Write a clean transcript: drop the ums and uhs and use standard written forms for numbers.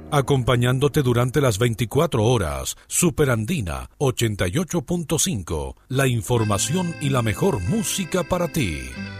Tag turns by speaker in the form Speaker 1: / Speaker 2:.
Speaker 1: Acompañándote durante las 24 horas, Superandina 88.5, la información y la mejor música para ti.